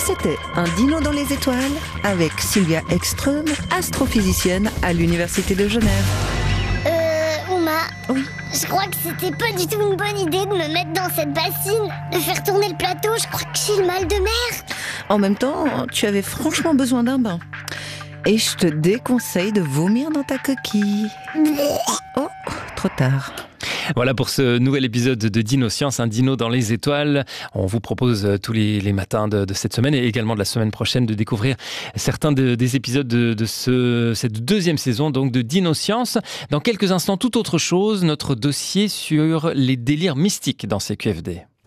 C'était Un dino dans les étoiles avec Sylvia Ekström, astrophysicienne à l'Université de Genève. Ouma, Oui. je crois que c'était pas du tout une bonne idée de me mettre dans cette bassine, de faire tourner le plateau, je crois que j'ai le mal de mer. En même temps, tu avais franchement besoin d'un bain. Et je te déconseille de vomir dans ta coquille. Oh, trop tard. Voilà pour ce nouvel épisode de Dino-Science, un dino dans les étoiles. On vous propose tous les matins de cette semaine et également de la semaine prochaine de découvrir certains des épisodes de cette deuxième saison donc de Dino-Science. Dans quelques instants, tout autre chose, notre dossier sur les délires mystiques dans CQFD.